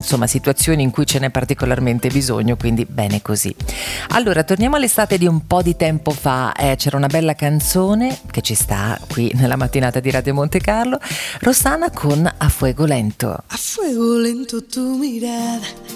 insomma situazioni in cui ce n'è particolarmente bisogno, quindi bene così. Allora torniamo all'estate di un po' di tempo fa, c'era una bella canzone che ci sta qui nella mattinata di Radio Monte Carlo, Rossana con A Fuego Lento. A fuego lento tu mirada